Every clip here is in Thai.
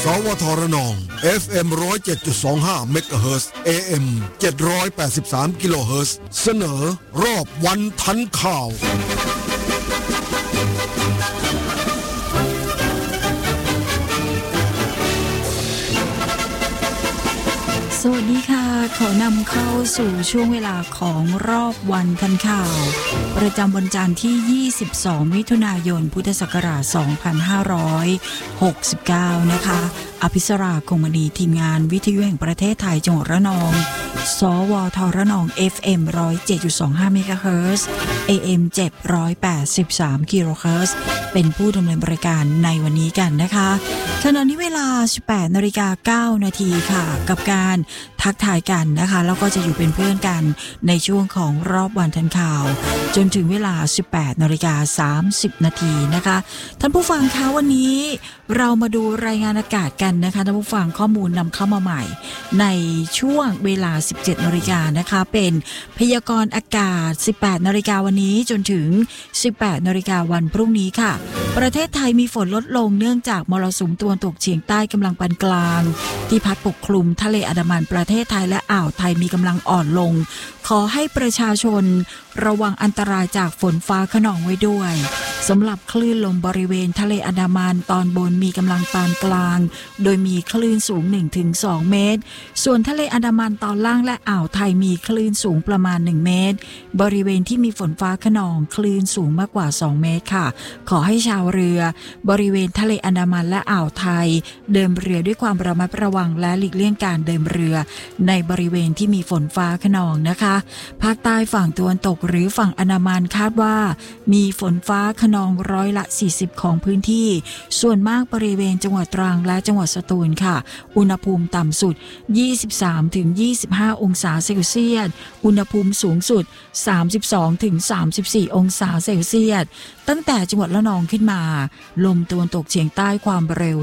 วทรนอง FM 107.25 เมกะเฮิรตซ์ AM 783 กิโลเฮิรตซ์เสนอรอบวันทันข่าวสวัสดีค่ะขอนำเข้าสู่ช่วงเวลาของรอบวันทันข่าวประจำวันจันทร์ที่22มิถุนายนพุทธศักราช2569นะคะอภิสราคงมณีทีมงานวิทยุแห่งประเทศไทยจังหวัดระนองสวทระนอง FM 107.25 เมกะเฮิรตซ์ AM 783 กิโลเฮิรตซ์เป็นผู้ดำเนินบริการในวันนี้กันนะคะขณะนี้เวลา 18:09 นาทีค่ะกับการทักทายกันนะคะแล้วก็จะอยู่เป็นเพื่อนกันในช่วงของรอบวันทันข่าวจนถึงเวลา 18:30 นาทีนะคะท่านผู้ฟังคะวันนี้เรามาดูรายงานอากาศกันนะคะท่านผู้ฟังข้อมูลนำเข้ามาใหม่ในช่วงเวลา 17 นาฬิกานะคะเป็นพยากรณ์อากาศ 18 นาฬิกาวันนี้จนถึง 18 นาฬิกาวันพรุ่งนี้ค่ะประเทศไทยมีฝนลดลงเนื่องจากมรสุมตะวันตกเฉียงใต้กำลังปานกลางที่พัดปกคลุมทะเลอันดามันประเทศไทยและอ่าวไทยมีกำลังอ่อนลงขอให้ประชาชนระวังอันตรายจากฝนฟ้าคะนองไว้ด้วยสำหรับคลื่นลมบริเวณทะเลอันดามันตอนบนมีกำลังปานกลางโดยมีคลื่นสูง 1-2 เมตรส่วนทะเลอันดามันตอนล่างและอ่าวไทยมีคลื่นสูงประมาณ1เมตรบริเวณที่มีฝนฟ้าคะนองคลื่นสูงมากกว่า2เมตรค่ะขอให้ชาวเรือบริเวณทะเลอันดามันและอ่าวไทยเดินเรือด้วยความระมัดระวังและหลีกเลี่ยงการเดินเรือในบริเวณที่มีฝนฟ้าคะนองนะคะภาคใต้ฝั่งตะวันตกหรือฝั่งอันดามันคาดว่ามีฝนฟ้าคะนองร้อยละ40ของพื้นที่ส่วนมากบริเวณจังหวัดตรังและจังหวัดสตูลค่ะอุณหภูมิต่ำสุด 23-25 องศาเซลเซียสอุณหภูมิสูงสุด 32-34 องศาเซลเซียสตั้งแต่จังหวัดระนองขึ้นมาลมตะวันตกเฉียงใต้ความเร็ว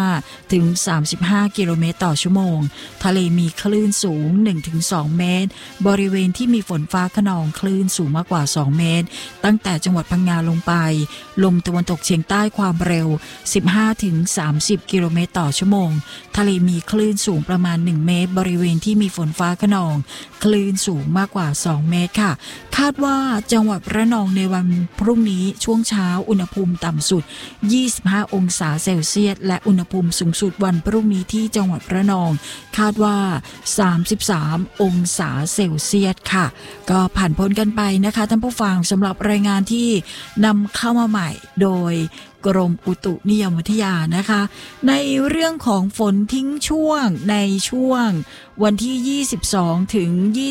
15-35 กิโลเมตรต่อชั่วโมงทะเลมีคลื่นสูง 1-2 เมตรบริเวณที่มีฝนฟ้าคะนองคลื่นสูงมากกว่า2เมตรตั้งแต่จังหวัดพังงาลงไปลมตะวันตกเฉียงใต้ความเร็ว 15-30 กิโลเมตรต่อชั่วโมงทะเลมีคลื่นสูงประมาณ1เมตรบริเวณที่มีฝนฟ้าคะนองคลื่นสูงมากกว่า2เมตรค่ะคาดว่าจังหวัดระนองในวันพรุ่งนี้ช่วงเช้าอุณหภูมิต่ำสุด25องศาเซลเซียสและอุณหภูมิสูงสุดวันพรุ่งนี้ที่จังหวัดระนองคาดว่า33องศาเซลเซียสค่ะก็ผ่านพ้นกันไปนะคะท่านผู้ฟังสำหรับรายงานที่นำเข้ามาใหม่โดยกรมอุตุนิยมวิทยานะคะในเรื่องของฝนทิ้งช่วงในช่วงวันที่22ถึง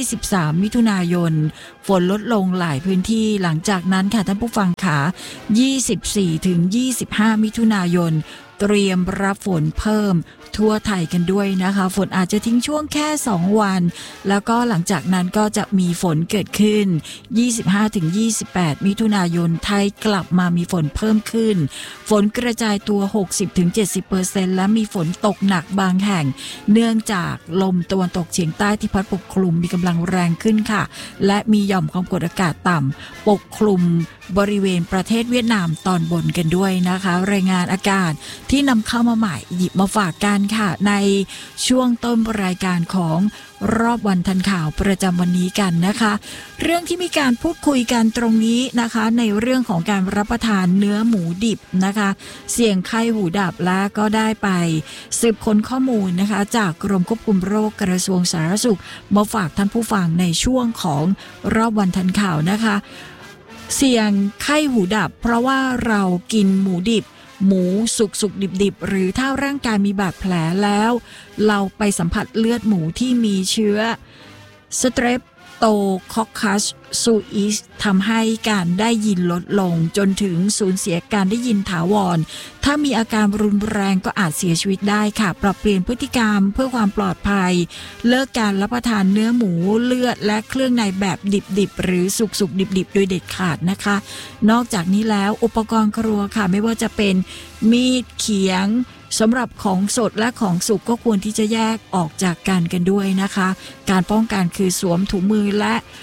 23มิถุนายนฝนลดลงหลายพื้นที่หลังจากนั้นค่ะท่านผู้ฟังค่ะ24ถึง25มิถุนายนเตรียมรับฝนเพิ่มทั่วไทยกันด้วยนะคะฝนอาจจะทิ้งช่วงแค่2วันแล้วก็หลังจากนั้นก็จะมีฝนเกิดขึ้น 25-28 มิถุนายนไทยกลับมามีฝนเพิ่มขึ้นฝนกระจายตัว 60-70% และมีฝนตกหนักบางแห่งเนื่องจากลมตะวันตกเฉียงใต้ที่พัดปกคลุมมีกำลังแรงขึ้นค่ะและมีหย่อมความกดอากาศต่ำปกคลุมบริเวณประเทศเวียดนามตอนบนกันด้วยนะคะรายงานอากาศที่นำเข้ามาใหม่หยิบมาฝากกันค่ะในช่วงต้นรายการของรอบวันทันข่าวประจำวันนี้กันนะคะเรื่องที่มีการพูดคุยกันตรงนี้นะคะในเรื่องของการรับประทานเนื้อหมูดิบนะคะเสี่ยงไข้หูดับและก็ได้ไปสืบค้นข้อมูลนะคะจากกรมควบคุมโรคกระทรวงสาธารณสุขมาฝากท่านผู้ฟังในช่วงของรอบวันทันข่าวนะคะเสี่ยงไข้หูดับเพราะว่าเรากินหมูดิบหมูสุกดิบหรือถ้าร่างกายมีบาดแผลแล้วเราไปสัมผัสเลือดหมูที่มีเชื้อสเตรปโตคอคคัสซูอิสทำให้การได้ยินลดลงจนถึงสูญเสียการได้ยินถาวรถ้ามีอาการรุนแรงก็อาจเสียชีวิตได้ค่ะปรับเปลี่ยนพฤติกรรมเพื่อความปลอดภัยเลิกการรับประทานเนื้อหมูเลือดและเครื่องในแบบดิบหรือสุกดิบโดยเด็ดขาดนะคะนอกจากนี้แล้วอุปกรณ์ครัวค่ะไม่ว่าจะเป็นมีดเขียงสำหรับของสดและของสุกก็ควรที่จะแยกออกจากกันด้วยนะคะการป้องกันคือสวมถุงมือและ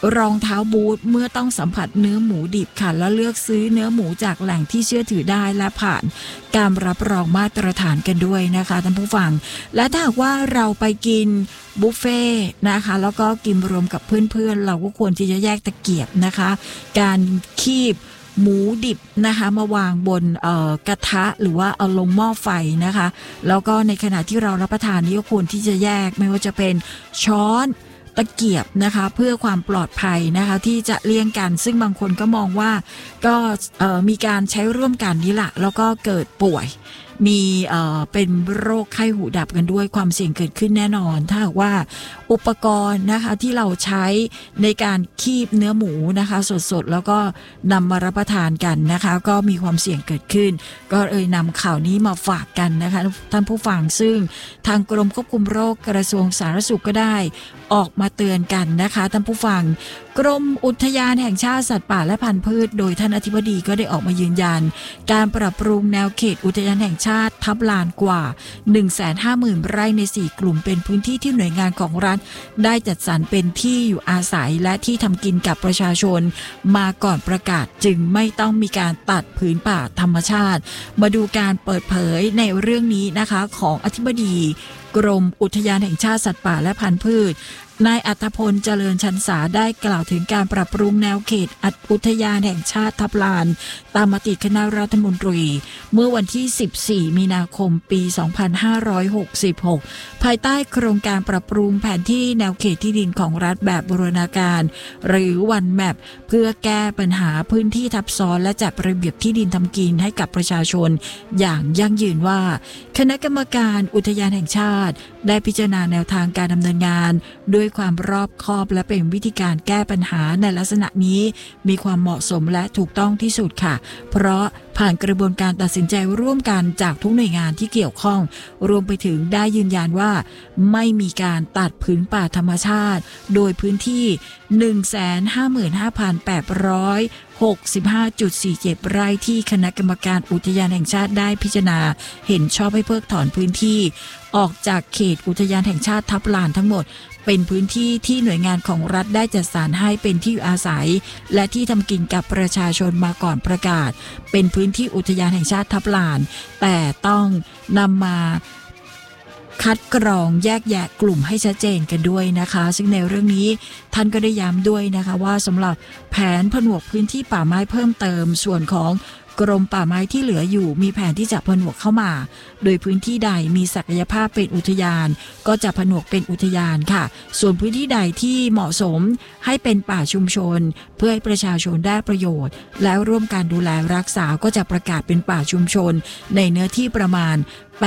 รองเท้าบูทเมื่อต้องสัมผัสเนื้อหมูดิบค่ะแล้วเลือกซื้อเนื้อหมูจากแหล่งที่เชื่อถือได้และผ่านการรับรองมาตรฐานกันด้วยนะคะท่านผู้ฟังและถ้าหากว่าเราไปกินบุฟเฟ่นะคะแล้วก็กินรวมกับเพื่อนๆเราก็ควรที่จะแยกตะเกียบนะคะการคีบหมูดิบนะคะมาวางบนกระทะหรือว่าเอาลงหม้อไฟนะคะแล้วก็ในขณะที่เรารับประทานนี้ก็ควรที่จะแยกไม่ว่าจะเป็นช้อนตะเกียบนะคะเพื่อความปลอดภัยนะคะที่จะเลี่ยงกันซึ่งบางคนก็มองว่าก็มีการใช้ร่วมกันนี่แหละแล้วก็เกิดป่วยมีเป็นโรคไข้หูดับกันด้วยความเสี่ยงเกิดขึ้นแน่นอนถ้าหากว่าอุปกรณ์นะคะที่เราใช้ในการคีบเนื้อหมูนะคะสดๆแล้วก็นำมารับประทานกันนะคะก็มีความเสี่ยงเกิดขึ้นก็นำข่าวนี้มาฝากกันนะคะท่านผู้ฟังซึ่งทางกรมควบคุมโรคกระทรวงสาธารณสุขก็ได้ออกมาเตือนกันนะคะท่านผู้ฟังกรมอุทยานแห่งชาติสัตว์ป่าและพันธุ์พืชโดยท่านอธิบดีก็ได้ออกมายืนยันการปรับปรุงแนวเขตอุทยานแห่งชาติทับลานกว่า 150,000 ไร่ใน4กลุ่มเป็นพื้นที่ที่หน่วยงานของรัฐได้จัดสรรเป็นที่อยู่อาศัยและที่ทำกินกับประชาชนมาก่อนประกาศจึงไม่ต้องมีการตัดผืนป่าธรรมชาติมาดูการเปิดเผยในเรื่องนี้นะคะของอธิบดีกรมอุทยานแห่งชาติสัตว์ป่าและพันธุ์พืชนายอัธพลเจริญชันษาได้กล่าวถึงการปรับปรุงแนวเขตอุทยานแห่งชาติทับลานตามมติคณะรัฐมนตรีเมื่อวันที่14มีนาคมปี2566ภายใต้โครงการปรับปรุงแผนที่แนวเขตที่ดินของรัฐแบบบูรณาการหรือวันแมปเพื่อแก้ปัญหาพื้นที่ทับซ้อนและจัดระเบียบที่ดินทำกินให้กับประชาชนอย่างยั่งยืนว่าคณะกรรมการอุทยานแห่งชาติได้พิจารณาแนวทางการดำเนินงานด้วยความรอบคอบและเป็นวิธีการแก้ปัญหาในลักษณะนี้มีความเหมาะสมและถูกต้องที่สุดค่ะเพราะผ่านกระบวนการตัดสินใจร่วมกันจากทุกหน่วยงานที่เกี่ยวข้องรวมไปถึงได้ยืนยันว่าไม่มีการตัดพื้นป่าธรรมชาติโดยพื้นที่ 155,865.47 ไร่ที่คณะกรรมการอุทยานแห่งชาติได้พิจารณาเห็นชอบให้เพิกถอนพื้นที่ออกจากเขตอุทยานแห่งชาติทับลานทั้งหมดเป็นพื้นที่ที่หน่วยงานของรัฐได้จัดสรรให้เป็นที่อยู่อาศัยและที่ทำกินกับประชาชนมาก่อนประกาศเป็นพื้นที่อุทยานแห่งชาติทับลานแต่ต้องนำมาคัดกรองแยกแยะกลุ่มให้ชัดเจนกันด้วยนะคะซึ่งในเรื่องนี้ท่านก็ได้ย้ำด้วยนะคะว่าสำหรับแผนผนวกพื้นที่ป่าไม้เพิ่มเติมส่วนของกรมป่าไม้ที่เหลืออยู่มีแผนที่จะผนวกเข้ามาโดยพื้นที่ใดมีศักยภาพเป็นอุทยานก็จะผนวกเป็นอุทยานค่ะส่วนพื้นที่ใดที่เหมาะสมให้เป็นป่าชุมชนเพื่อให้ประชาชนได้ประโยชน์แล้วร่วมกันดูแลรักษาก็จะประกาศเป็นป่าชุมชนในเนื้อที่ประมาณ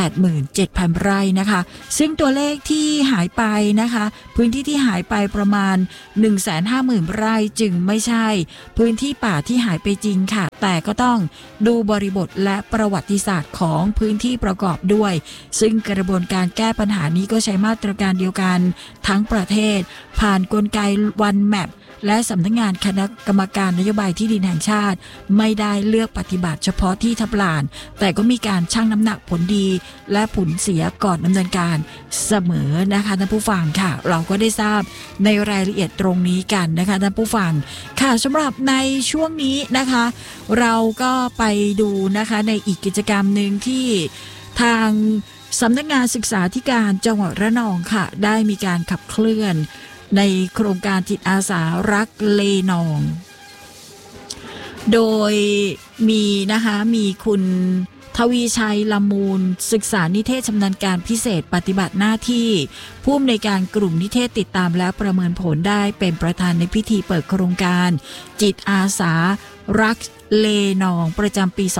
87,000 ไร่นะคะซึ่งตัวเลขที่หายไปนะคะพื้นที่ที่หายไปประมาณ 150,000 ไร่จึงไม่ใช่พื้นที่ป่าที่หายไปจริงค่ะแต่ก็ต้องดูบริบทและประวัติศาสตร์ของพื้นที่ประกอบด้วยซึ่งกระบวนการแก้ปัญหานี้ก็ใช้มาตรการเดียวกันทั้งประเทศผ่านกลไกวันแมปและสำนักงานคณะกรรมการนโยบายที่ดินแห่งชาติไม่ได้เลือกปฏิบัติเฉพาะที่ทับลานแต่ก็มีการชั่งน้ำหนักผลดีและผลเสียก่อนดำเนินการเสมอนะคะท่านผู้ฟังค่ะเราก็ได้ทราบในรายละเอียดตรงนี้กันนะคะท่านผู้ฟังค่ะสำหรับในช่วงนี้นะคะเราก็ไปดูนะคะในอีกกิจกรรมหนึ่งที่ทางสำนักงานศึกษาธิการจังหวัดระนองค่ะได้มีการขับเคลื่อนในโครงการจิตอาสารักเลนองโดยมีนะคะมีคุณทวีชัยละมูลศึกษานิเทศชำนาญการพิเศษปฏิบัติหน้าที่ผู้อำนวยการกลุ่มนิเทศติดตามและประเมินผลได้เป็นประธานในพิธีเปิดโครงการจิตอาสารักเลนองประจำปี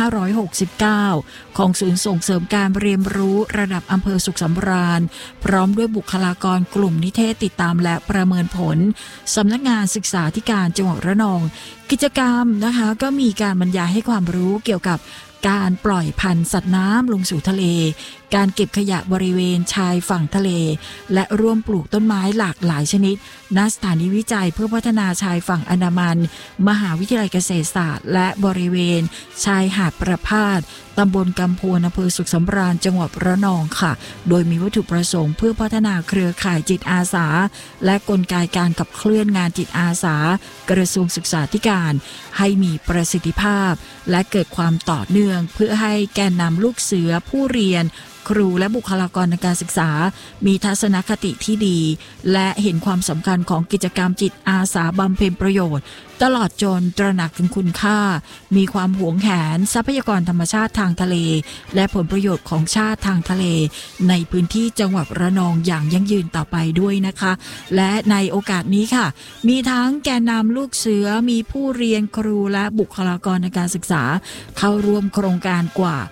2569 ของศูนย์ส่งเสริมการเรียนรู้ระดับอำเภอสุขสำราญพร้อมด้วยบุคลากรกลุ่มนิเทศติดตามและประเมินผลสำนักงานศึกษาธิการจังหวัดระนองกิจกรรมนะคะก็มีการบรรยายให้ความรู้เกี่ยวกับการปล่อยพันธุ์สัตว์น้ำลงสู่ทะเลการเก็บขยะบริเวณชายฝั่งทะเลและร่วมปลูกต้นไม้หลากหลายชนิดณสถานีวิจัยเพื่อพัฒนาชายฝั่งอันดามันมหาวิทยาลัยเกษตรศาสตร์และบริเวณชายหาดประพาสตำบลกำพวนอำเภอสุขสำราญจังหวัดระนองค่ะโดยมีวัตถุประสงค์เพื่อพัฒนาเครือข่ายจิตอาสาและกลไกการขับเคลื่อนงานจิตอาสากระทรวงศึกษาธิการให้มีประสิทธิภาพและเกิดความต่อเนื่องเพื่อให้แกนนำลูกเสือผู้เรียนครูและบุคลากรทางการศึกษามีทัศนคติที่ดีและเห็นความสำคัญของกิจกรรมจิตอาสาบำเพ็ญประโยชน์ตลอดจนตระหนักถึงคุณค่ามีความหวงแหนทรัพยากรธรรมชาติทางทะเลและผลประโยชน์ของชาติทางทะเลในพื้นที่จังหวัดระนองอย่างยั่งยืนต่อไปด้วยนะคะและในโอกาสนี้ค่ะมีทั้งแกนนำลูกเสือมีผู้เรียนครูและบุคลากรทางการศึกษาเข้าร่วมโครงการกว่า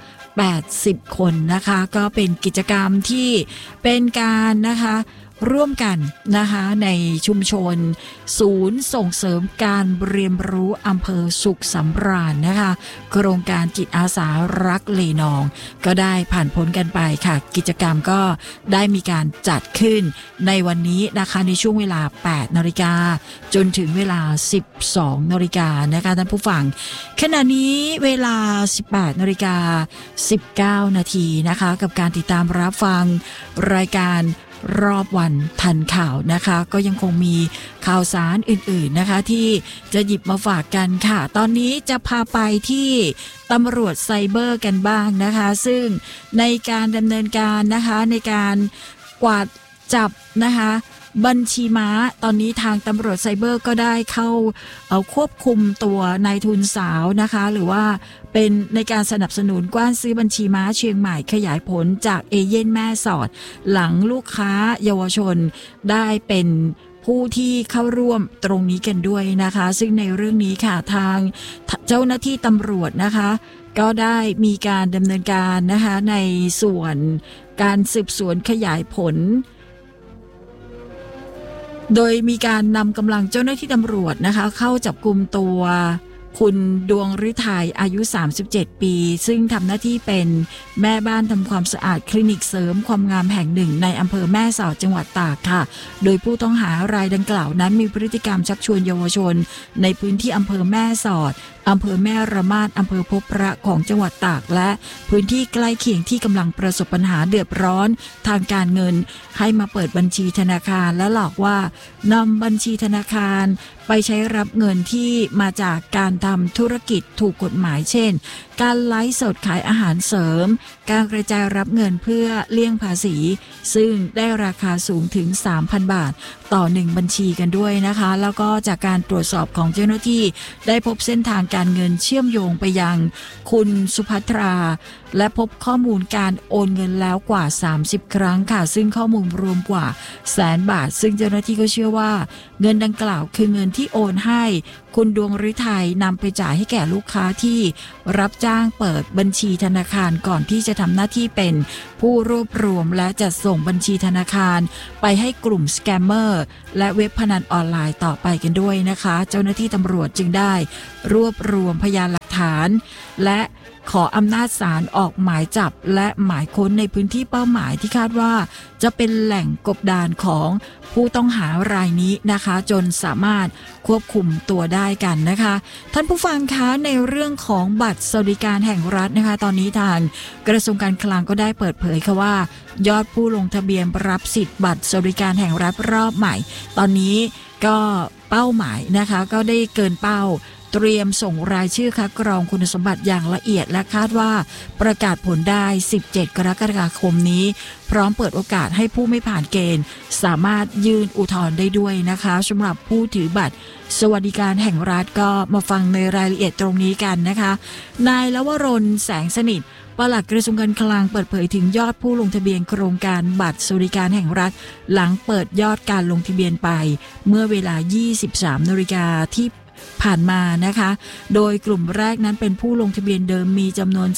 80 คนนะคะก็เป็นกิจกรรมที่เป็นการนะคะร่วมกันนะคะในชุมชนศูนย์ส่งเสริมการเรียนรู้อำเภอสุขสำราญนะคะโครงการจิตอาสารักเลนองก็ได้ผ่านพ้นกันไปค่ะกิจกรรมก็ได้มีการจัดขึ้นในวันนี้นะคะในช่วงเวลา 8 นาฬิกาจนถึงเวลา 12 นาฬิกานะคะท่านผู้ฟังขณะนี้เวลา 18 นาฬิกา 19 นาทีนะคะกับการติดตามรับฟังรายการรอบวันทันข่าวนะคะก็ยังคงมีข่าวสารอื่นๆนะคะที่จะหยิบมาฝากกันค่ะตอนนี้จะพาไปที่ตำรวจไซเบอร์กันบ้างนะคะซึ่งในการดำเนินการนะคะในการกวาดจับนะคะบัญชีม้าตอนนี้ทางตำรวจไซเบอร์ก็ได้เข้าควบคุมตัวนายทุนสาวนะคะหรือว่าเป็นในการสนับสนุนกว้านซื้อบัญชีม้าเชียงใหม่ขยายผลจากเอเย่นแม่สอดหลังลูกค้าเยาวชนได้เป็นผู้ที่เข้าร่วมตรงนี้กันด้วยนะคะซึ่งในเรื่องนี้ค่ะทางเจ้าหน้าที่ตำรวจนะคะก็ได้มีการดำเนินการนะคะในส่วนการสืบสวนขยายผลโดยมีการนำกำลังเจ้าหน้าที่ตำรวจนะคะเข้าจับกุมตัวคุณดวงฤทัยอายุ37 ปีซึ่งทำหน้าที่เป็นแม่บ้านทำความสะอาดคลินิกเสริมความงามแห่งหนึ่งในอำเภอแม่สอดจังหวัดตากค่ะโดยผู้ต้องหารายดังกล่าวนั้นมีพฤติกรรมชักชวนเยาวชนในพื้นที่อำเภอแม่สอดอำเภอแม่ระมาดอำเภอพบพระของจังหวัดตากและพื้นที่ใกล้เคียงที่กำลังประสบปัญหาเดือดร้อนทางการเงินให้มาเปิดบัญชีธนาคารและหลอกว่านำบัญชีธนาคารไปใช้รับเงินที่มาจากการทำธุรกิจถูกกฎหมายเช่นการไลฟ์สดขายอาหารเสริมการกระจายรับเงินเพื่อเลี่ยงภาษีซึ่งได้ราคาสูงถึง 3,000 บาทต่อ1บัญชีกันด้วยนะคะแล้วก็จากการตรวจสอบของเจ้าหน้าที่ได้พบเส้นทางการเงินเชื่อมโยงไปยังคุณสุภัทราและพบข้อมูลการโอนเงินแล้วกว่า30 ครั้งค่ะซึ่งข้อมูลรวมกว่า100,000 บาทซึ่งเจ้าหน้าที่ก็เชื่อว่าเงินดังกล่าวคือเงินที่โอนให้คุณดวงฤทัยนำไปจ่ายให้แก่ลูกค้าที่รับจ้างเปิดบัญชีธนาคารก่อนที่จะทำหน้าที่เป็นผู้รวบรวมและจัดส่งบัญชีธนาคารไปให้กลุ่มสแกมเมอร์และเว็บพนันออนไลน์ต่อไปกันด้วยนะคะเจ้าหน้าที่ตำรวจจึงได้รวบรวมพยานหลักฐานและขออำนาจศาลออกหมายจับและหมายค้นในพื้นที่เป้าหมายที่คาดว่าจะเป็นแหล่งกบดานของผู้ต้องหารายนี้นะคะจนสามารถควบคุมตัวได้กันนะคะท่านผู้ฟังคะในเรื่องของบัตรสวัสดิการแห่งรัฐนะคะตอนนี้ทางกระทรวงการคลังก็ได้เปิดเผยค่ะว่ายอดผู้ลงทะเบียนรับสิทธิ์บัตรสวัสดิการแห่งรัฐรอบใหม่ตอนนี้ก็เป้าหมายนะคะก็ได้เกินเป้าเตรียมส่งรายชื่อคัดกรองคุณสมบัติอย่างละเอียดและคาดว่าประกาศผลได้17 กรกฎาคมนี้พร้อมเปิดโอกาสให้ผู้ไม่ผ่านเกณฑ์สามารถยื่นอุทธรณ์ได้ด้วยนะคะสำหรับผู้ถือบัตรสวัสดิการแห่งรัฐก็มาฟังในรายละเอียดตรงนี้กันนะคะนายลวรนแสงสนิทปลัดกระทรวงการคลังเปิดเผยถึงยอดผู้ลงทะเบียนโครงการบัตรสวัสดิการแห่งรัฐหลังเปิดยอดการลงทะเบียนไปเมื่อเวลา 23 นาฬิกาที่ผ่านมานะคะโดยกลุ่มแรกนั้นเป็นผู้ลงทะเบียนเดิมมีจำนวน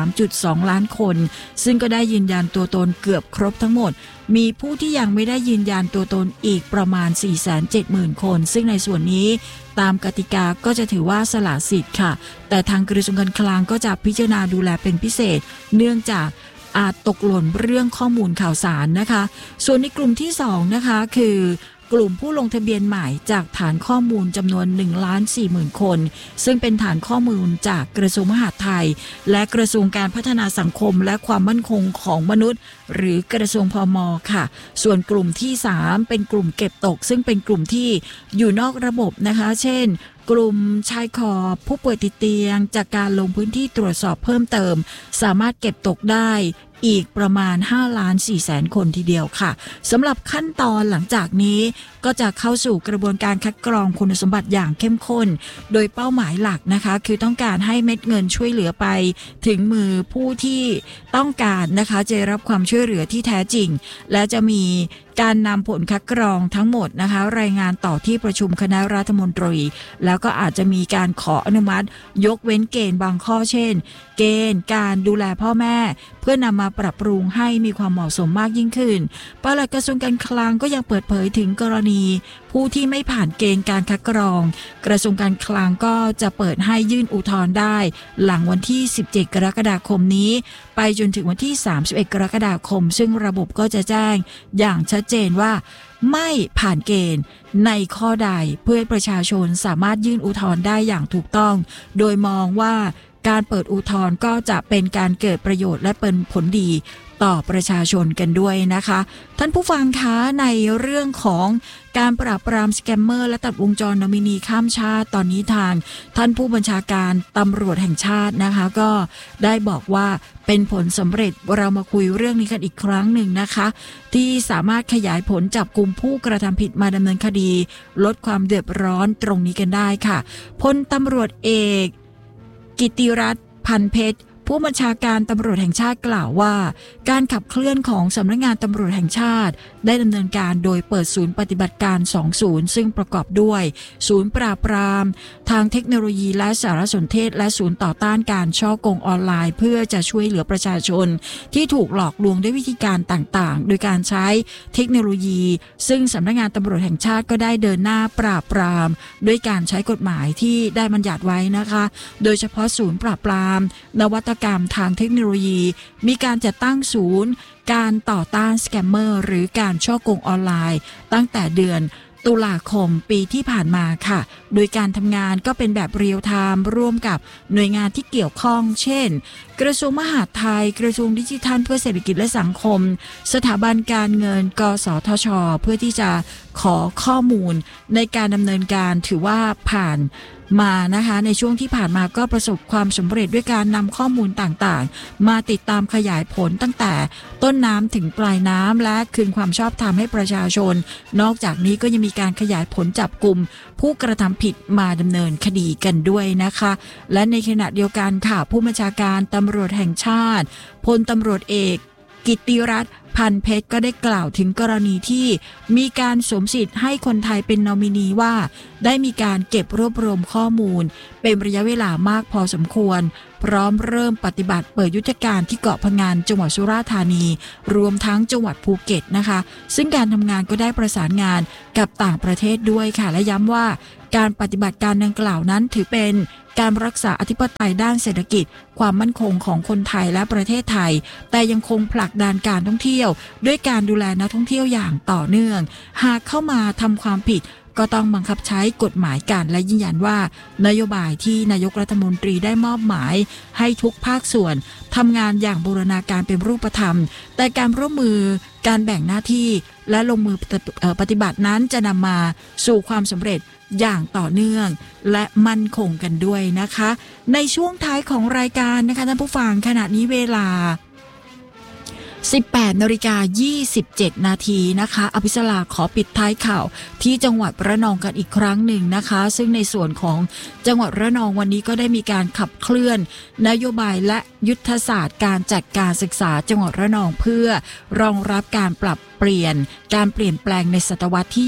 13.2 ล้านคนซึ่งก็ได้ยืนยันตัวตนเกือบครบทั้งหมดมีผู้ที่ยังไม่ได้ยืนยันตัวตนอีกประมาณ 470,000 คนซึ่งในส่วนนี้ตามกติกาก็จะถือว่าสละสิทธิ์ค่ะแต่ทางกระทรวงการคลังก็จะพิจารณาดูแลเป็นพิเศษเนื่องจากอาจตกหล่นเรื่องข้อมูลข่าวสารนะคะส่วนในกลุ่มที่2นะคะคือกลุ่มผู้ลงทะเบียนใหม่จากฐานข้อมูลจำนวน 1,40,000 คนซึ่งเป็นฐานข้อมูลจากกระทรวงมหาดไทยและกระทรวงการพัฒนาสังคมและความมั่นคงของมนุษย์หรือกระทรวงพม.ค่ะส่วนกลุ่มที่3เป็นกลุ่มเก็บตกซึ่งเป็นกลุ่มที่อยู่นอกระบบนะคะเช่นกลุ่มชายขอบผู้ป่วยติดเตียงจากการลงพื้นที่ตรวจสอบเพิ่มเติมสามารถเก็บตกได้อีกประมาณ 5,400,000 คนทีเดียวค่ะสำหรับขั้นตอนหลังจากนี้ก็จะเข้าสู่กระบวนการคัดกรองคุณสมบัติอย่างเข้มข้นโดยเป้าหมายหลักนะคะคือต้องการให้เม็ดเงินช่วยเหลือไปถึงมือผู้ที่ต้องการนะคะจะรับความช่วยเหลือที่แท้จริงและจะมีการนำผลคัดกรองทั้งหมดนะคะรายงานต่อที่ประชุมคณะรัฐมนตรีแล้วก็อาจจะมีการขออนุมัติยกเว้นเกณฑ์บางข้อเช่นเกณฑ์การดูแลพ่อแม่เพื่อนำมาปรับปรุงให้มีความเหมาะสมมากยิ่งขึ้นปลัดกระทรวงการคลังก็ยังเปิดเผยถึงกรณีผู้ที่ไม่ผ่านเกณฑ์การคัดกรองกระทรวงการคลังก็จะเปิดให้ยื่นอุทธรณ์ได้หลังวันที่17กรกฎาคมนี้ไปจนถึงวันที่31กรกฎาคมซึ่งระบบก็จะแจ้งอย่างชัดเจนว่าไม่ผ่านเกณฑ์ในข้อใดเพื่อให้ประชาชนสามารถยื่นอุทธรณ์ได้อย่างถูกต้องโดยมองว่าการเปิดอุทธรณ์ก็จะเป็นการเกิดประโยชน์และเป็นผลดีต่อประชาชนกันด้วยนะคะท่านผู้ฟังคะในเรื่องของการปราบปรามสแกมเมอร์และตัดวงจรนอมินีข้ามชาติตอนนี้ทางท่านผู้บัญชาการตำรวจแห่งชาตินะคะก็ได้บอกว่าเป็นผลสำเร็จเรามาคุยเรื่องนี้กันอีกครั้งหนึ่งนะคะที่สามารถขยายผลจับกุมผู้กระทำผิดมาดำเนินคดีลดความเดือดร้อนตรงนี้กันได้ค่ะพลตำรวจเอกกิตติรัตน์พันเพชรผู้บัญชาการตำรวจแห่งชาติกล่าวว่าการขับเคลื่อนของสำนักงานตำรวจแห่งชาติได้ดำเนินการโดยเปิดศูนย์ปฏิบัติการ2ศูนย์ซึ่งประกอบด้วยศูนย์ปราบปรามทางเทคโนโลยีและสารสนเทศและศูนย์ต่อต้านการฉ้อโกงออนไลน์เพื่อจะช่วยเหลือประชาชนที่ถูกหลอกลวงด้วยวิธีการต่างๆโดยการใช้เทคโนโลยีซึ่งสำนักงานตำรวจแห่งชาติก็ได้เดินหน้าปราบปรามด้วยการใช้กฎหมายที่ได้บัญญัติไว้นะคะโดยเฉพาะศูนย์ปราบปรามนวัตกรรมทางเทคโนโลยีมีการจัดตั้งศูนย์การต่อต้านสแกมเมอร์หรือการฉ้อโกงออนไลน์ตั้งแต่เดือนตุลาคมปีที่ผ่านมาค่ะโดยการทำงานก็เป็นแบบเรียลไทม์ร่วมกับหน่วยงานที่เกี่ยวข้องเช่นกระทรวงมหาดไทยกระทรวงดิจิทัลเพื่อเศรษฐกิจและสังคมสถาบันการเงินกสทช.เพื่อที่จะขอข้อมูลในการดำเนินการถือว่าผ่านมานะคะในช่วงที่ผ่านมาก็ประสบความสำเร็จด้วยการนำข้อมูลต่างๆมาติดตามขยายผลตั้งแต่ต้นน้ำถึงปลายน้ำและคืนความชอบธรรมให้ประชาชนนอกจากนี้ก็ยังมีการขยายผลจับกุมผู้กระทำผิดมาดำเนินคดีกันด้วยนะคะและในขณะเดียวกันค่ะผู้บัญชาการตำรวจแห่งชาติพลตำรวจเอกกิตติรัตน์พันเพชรก็ได้กล่าวถึงกรณีที่มีการสวมสิทธิ์ให้คนไทยเป็นนอมินีว่าได้มีการเก็บรวบรวมข้อมูลเป็นระยะเวลามากพอสมควรพร้อมเริ่มปฏิบัติเปิดยุทธการที่เกาะพะงันจังหวัดสุราษฎร์ธานีรวมทั้งจังหวัดภูเก็ตนะคะซึ่งการทำงานก็ได้ประสานงานกับต่างประเทศด้วยค่ะและย้ำว่าการปฏิบัติการดังกล่าวนั้นถือเป็นการรักษาอธิปไตยด้านเศรษฐกิจความมั่นคงของคนไทยและประเทศไทยแต่ยังคงผลักดันการท่องเที่ยวด้วยการดูแลนักท่องเที่ยวอย่างต่อเนื่องหากเข้ามาทำความผิดก็ต้องบังคับใช้กฎหมายกันและยืนยันว่านโยบายที่นายกรัฐมนตรีได้มอบหมายให้ทุกภาคส่วนทำงานอย่างบูรณาการเป็นรูปธรรมแต่การร่วมมือการแบ่งหน้าที่และลงมือปฏิบัตินั้นจะนำมาสู่ความสำเร็จอย่างต่อเนื่องและมั่นคงกันด้วยนะคะในช่วงท้ายของรายการนะคะท่านผู้ฟังขณะนี้เวลา 18:27 นาทีนะคะอภิสราขอปิดท้ายข่าวที่จังหวัดระนองกันอีกครั้งหนึ่งนะคะซึ่งในส่วนของจังหวัดระนองวันนี้ก็ได้มีการขับเคลื่อนนโยบายและยุทธศาสตร์การจัดการศึกษาจังหวัดระนองเพื่อรองรับการปรับเปลี่ยนการเปลี่ยนแปลงในศตวรรษที่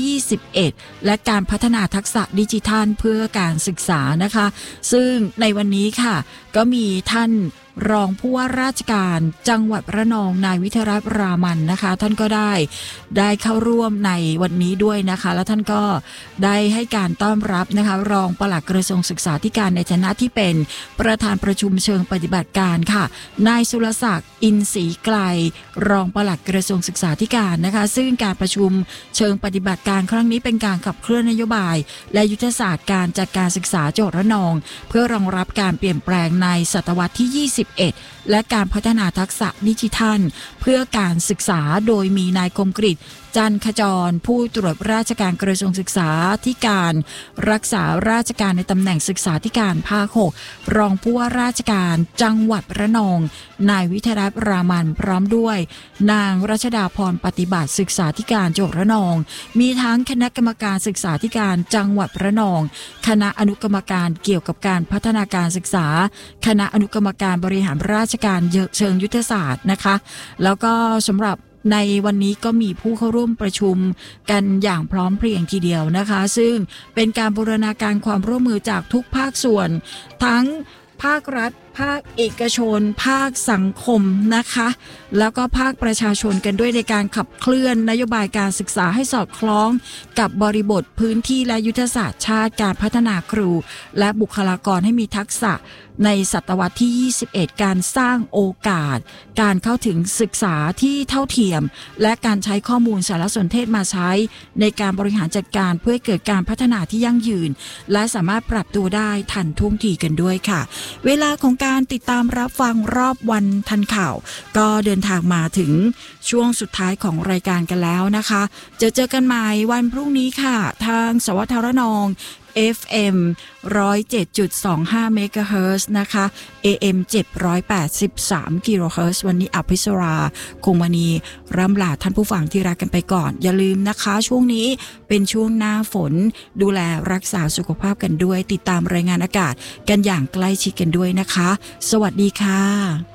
21 และการพัฒนาทักษะดิจิทัลเพื่อการศึกษานะคะซึ่งในวันนี้ค่ะก็มีท่านรองผู้ว่าราชการจังหวัดระนองนายวิทยารัตน์รามันนะคะท่านก็ได้เข้าร่วมในวันนี้ด้วยนะคะและท่านก็ได้ให้การต้อนรับนะคะรองปลัดกระทรวงศึกษาธิการในฐานะที่เป็นประธานประชุมเชิงปฏิบัติการค่ะนายสุรศักดิ์อินทรีไกลรองปลัดกระทรวงศึกษาธิการนะคะซึ่งการประชุมเชิงปฏิบัติการครั้งนี้เป็นการขับเคลื่อนนโยบายและยุทธศาสตร์การจัดการศึกษาจังหวัดระนองเพื่อรองรับการเปลี่ยนแปลงในศตวรรษที่ 21 และการพัฒนาทักษะดิจิทัลเพื่อการศึกษาโดยมีนายคมกฤษจันขจรผู้ตรวจราชการกระทรวงศึกษาธิการรักษาราชการในตำแหน่งศึกษาธิการภาค 6รองผู้ว่าราชการจังหวัดระนองนายวิทยารัตน์รามันพร้อมด้วยนางรัชดาพรปฏิบัติศึกษาธิการจังหวัดระนองมีทั้งคณะกรรมการศึกษาธิการจังหวัดระนองคณะอนุกรรมการเกี่ยวกับการพัฒนาการศึกษาคณะอนุกรรมการบริหารราชการเชิงยุทธศาสตร์นะคะแล้วก็สำหรับในวันนี้ก็มีผู้เข้าร่วมประชุมกันอย่างพร้อมเพรียงทีเดียวนะคะซึ่งเป็นการบูรณาการความร่วมมือจากทุกภาคส่วนทั้งภาครัฐภาคเอกชนภาคสังคมนะคะแล้วก็ภาคประชาชนกันด้วยในการขับเคลื่อนนโยบายการศึกษาให้สอดคล้องกับบริบทพื้นที่และยุทธศาสตร์ชาติการพัฒนาครูและบุคลากรให้มีทักษะในศตวรรษที่ 21 การสร้างโอกาสการเข้าถึงศึกษาที่เท่าเทียมและการใช้ข้อมูลสารสนเทศมาใช้ในการบริหารจัดการเพื่อให้เกิดการพัฒนาที่ยั่งยืนและสามารถปรับตัวได้ทันท่วงทีกันด้วยค่ะเวลาของการติดตามรับฟังรอบวันทันข่าวก็เดินทางมาถึงช่วงสุดท้ายของรายการกันแล้วนะคะเจอกันใหม่วันพรุ่งนี้ค่ะทางสวทระนองFM 107.25 เมกะเฮิรตซ์นะคะ AM 783 กิโลเฮิรตซ์วันนี้อภิสราคงมณีร่ำลาท่านผู้ฟังที่รักกันไปก่อนอย่าลืมนะคะช่วงนี้เป็นช่วงหน้าฝนดูแลรักษาสุขภาพกันด้วยติดตามรายงานอากาศกันอย่างใกล้ชิดกันด้วยนะคะสวัสดีค่ะ